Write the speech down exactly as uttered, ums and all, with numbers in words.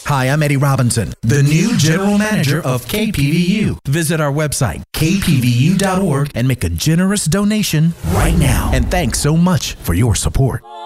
Hi, I'm Eddie Robinson, the new general manager of K P V U. Visit our website, k p v u dot org, and make a generous donation right now. And thanks so much for your support.